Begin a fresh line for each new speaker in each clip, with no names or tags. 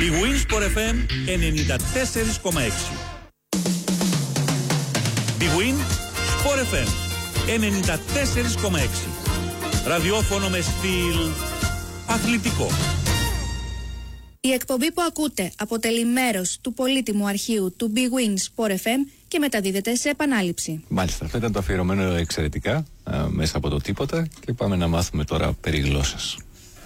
Η Winsport FM 94,6. Η Winsport FM 94,6. Ραδιόφωνο με στυλ αθλητικό.
Η εκπομπή που ακούτε αποτελεί μέρος του πολύτιμου αρχείου του Big Win Sport FM και μεταδίδεται σε επανάληψη.
Μάλιστα, αυτό ήταν το αφιερωμένο εξαιρετικά μέσα από το τίποτα και πάμε να μάθουμε τώρα περί γλώσσας.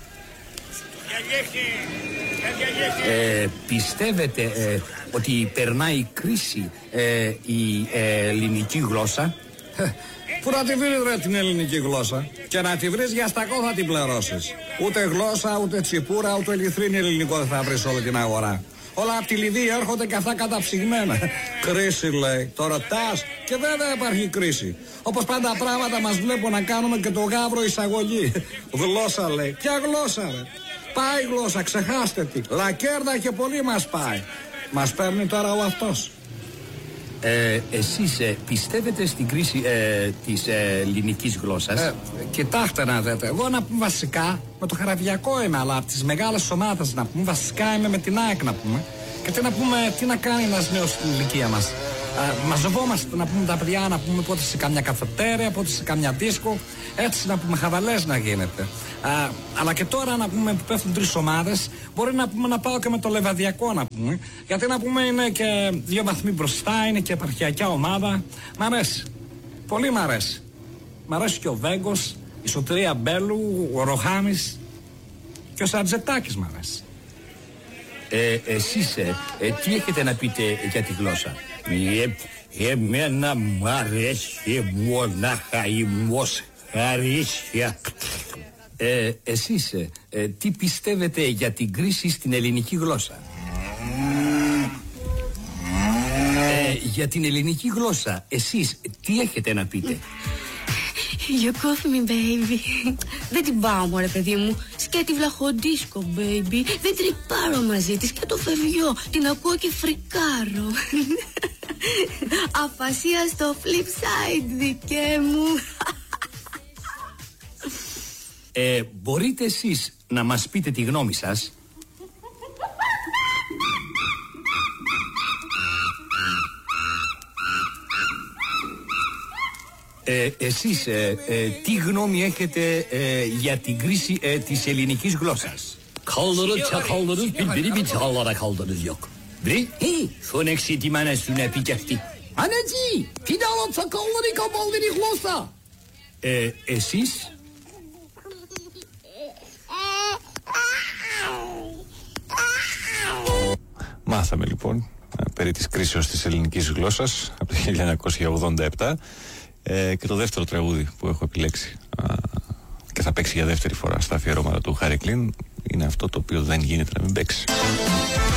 Πιστεύετε ότι περνάει κρίση η ελληνική γλώσσα?
Πού να τη βρεις ρε την ελληνική γλώσσα? Και να τη βρεις για στακό θα την πληρώσεις. Ούτε γλώσσα, ούτε τσιπούρα, ούτε λιθρίνι ελληνικό δεν θα βρεις όλη την αγορά. Όλα από τη Λιβύη έρχονται και αυτά καταψυγμένα. Κρίση λέει, το ρωτάς και βέβαια υπάρχει κρίση. Όπως πάντα πράγματα μας βλέπουν να κάνουμε και το γάβρο εισαγωγή. Γλώσσα λέει, ποια γλώσσα ρε? Πάει γλώσσα, ξεχάστε τι. Λακέρδα και πολύ μας πάει. Μας παίρνει τώρα ο αυτός.
Εσείς πιστεύετε στην κρίση της ελληνικής γλώσσας?
Κοιτάξτε να δείτε, εγώ να πούμε βασικά με το Χαραβιακό είμαι, αλλά από τις μεγάλες ομάδες να πούμε βασικά είμαι με την ΑΕΚ να πούμε. Και τι να πούμε, τι να κάνει ένας νέος στην ηλικία μας? Μαζευόμαστε να πούμε τα παιδιά να πούμε πότε σε καμιά καφετέρια, πότε σε καμιά δίσκο, έτσι να πούμε χαβαλές να γίνεται. Αλλά και τώρα να πούμε που πέφτουν 3 ομάδες, μπορεί να πούμε να πάω και με το Λεβαδιακό να πούμε, γιατί να πούμε είναι και 2 βαθμοί μπροστά, είναι και επαρχιακιά ομάδα. Μ' αρέσει, πολύ μ' αρέσει. Μ' αρέσει και ο Βέγκος, η Σωτηρία Μπέλου, ο Ροχάμης και ο Σαρτζετάκης μ' αρέσει.
Εσείς τι έχετε να πείτε για τη γλώσσα?
Εμένα μ' αρέσει μονάχα η μοσχαρίσια.
Εσείς τι πιστεύετε για την κρίση στην ελληνική γλώσσα? Για την ελληνική γλώσσα εσείς τι έχετε να πείτε?
You cough me baby. Δεν την πάω μωρέ παιδί μου. Σκέτη βλαχοντίσκο baby. Δεν τρυπάρω μαζί της και το φευγιό. Την ακούω και φρικάρω. Αφασία στο flip side δικέ μου.
Μπορείτε εσείς να μας πείτε τη γνώμη σας? Εσείς τι γνώμη έχετε για την κρίση της ελληνικής γλώσσας?
Kaldırıp çakaldınız, bir çağlara kaldınız yok.
Βρε, φώναξε τη μάνα σου να πει κι αυτή.
Anacı, pidala çakalları kabalları γλώσσα.
Εσείς?
Μάθαμε λοιπόν περί της κρίσεως της ελληνικής γλώσσας από το 1987 και το δεύτερο τραγούδι που έχω επιλέξει και θα παίξει για δεύτερη φορά στα αφιερώματα του Χάρη Κλίν είναι αυτό το οποίο δεν γίνεται να μην παίξει.